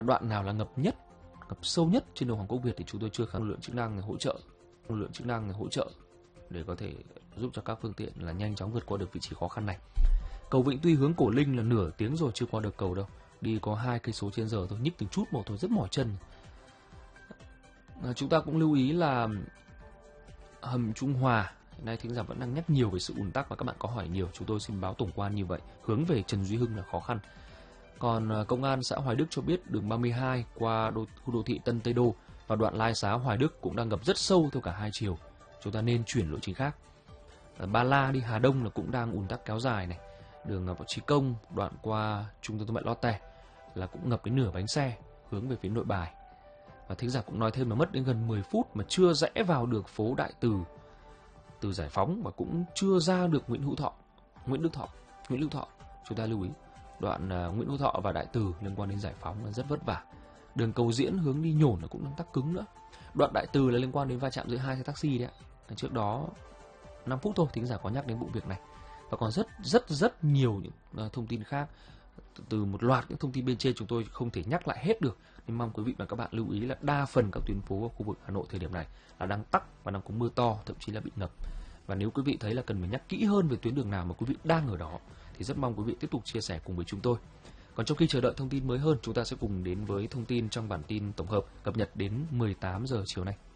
Đoạn nào là ngập nhất, ngập sâu nhất trên đường Hoàng Quốc Việt thì chúng tôi chưa khả năng lực lượng chức năng hỗ trợ để có thể giúp cho các phương tiện là nhanh chóng vượt qua được vị trí khó khăn này. Cầu Vĩnh Tuy hướng Cổ Linh là nửa tiếng rồi chưa qua được cầu đâu, đi có 2 cây số trên giờ thôi, nhích từng chút một thôi, rất mỏi chân. Chúng ta cũng lưu ý là hầm Trung Hòa hiện nay thính giả vẫn đang nhắc nhiều về sự ùn tắc và các bạn có hỏi nhiều, chúng tôi xin báo tổng quan như vậy. Hướng về Trần Duy Hưng là khó khăn. Còn công an xã Hoài Đức cho biết đường 32 qua khu đô thị Tân Tây Đô và đoạn Lai Xá Hoài Đức cũng đang ngập rất sâu theo cả hai chiều, chúng ta nên chuyển lộ trình khác. Ba La đi Hà Đông là cũng đang ùn tắc kéo dài này. Đường Võ Trí Công đoạn qua trung tâm thương mại Lotte là cũng ngập đến nửa bánh xe hướng về phía Nội Bài. Và thính giả cũng nói thêm là mất đến gần 10 phút mà chưa rẽ vào được phố Đại Từ từ Giải Phóng và cũng chưa ra được Nguyễn Đức Thọ. Chúng ta lưu ý đoạn Nguyễn Hữu Thọ và Đại Từ liên quan đến Giải Phóng là rất vất vả. Đường Cầu Diễn hướng đi Nhổn là cũng đang tắc cứng nữa. Đoạn Đại Từ là liên quan đến va chạm giữa 2 xe taxi đấy ạ. Trước đó 5 phút thôi thính giả có nhắc đến vụ việc này. Và còn rất nhiều những thông tin khác. Từ một loạt những thông tin bên trên chúng tôi không thể nhắc lại hết được, nên mong quý vị và các bạn lưu ý là đa phần các tuyến phố ở khu vực Hà Nội thời điểm này là đang tắc và đang có mưa to, thậm chí là bị ngập. Và nếu quý vị thấy là cần phải nhắc kỹ hơn về tuyến đường nào mà quý vị đang ở đó thì rất mong quý vị tiếp tục chia sẻ cùng với chúng tôi. Còn trong khi chờ đợi thông tin mới hơn, chúng ta sẽ cùng đến với thông tin trong bản tin tổng hợp cập nhật đến 18 giờ chiều nay.